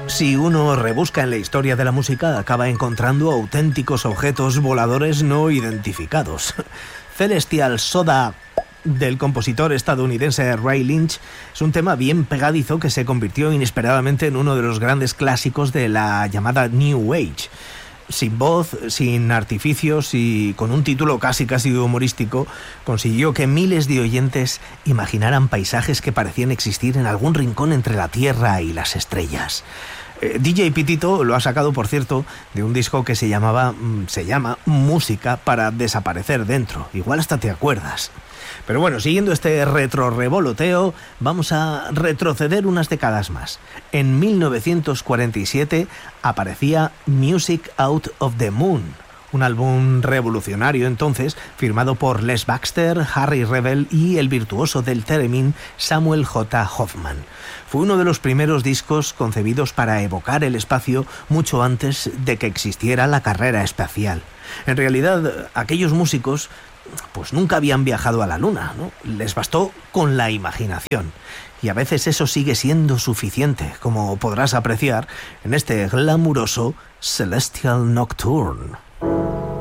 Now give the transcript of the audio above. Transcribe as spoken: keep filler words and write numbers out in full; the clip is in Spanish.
Si uno rebusca en la historia de la música, acaba encontrando auténticos objetos voladores no identificados. Celestial Soda, del compositor estadounidense Ray Lynch, es un tema bien pegadizo que se convirtió inesperadamente en uno de los grandes clásicos de la llamada New Age. Sin voz, sin artificios y con un título casi casi humorístico, consiguió que miles de oyentes imaginaran paisajes que parecían existir en algún rincón entre la Tierra y las estrellas. Eh, D J Pitito lo ha sacado, por cierto, de un disco que se llamaba, se llama Música para desaparecer dentro. Igual hasta te acuerdas. Pero bueno, siguiendo este retrorevoloteo, vamos a retroceder unas décadas más. En mil novecientos cuarenta y siete aparecía Music Out of the Moon, un álbum revolucionario entonces, firmado por Les Baxter, Harry Revel y el virtuoso del theremin Samuel J. Hoffman. Fue uno de los primeros discos concebidos para evocar el espacio mucho antes de que existiera la carrera espacial. En realidad, aquellos músicos pues nunca habían viajado a la luna, ¿no? Les bastó con la imaginación. Y a veces eso sigue siendo suficiente, como podrás apreciar en este glamuroso Celestial Nocturne.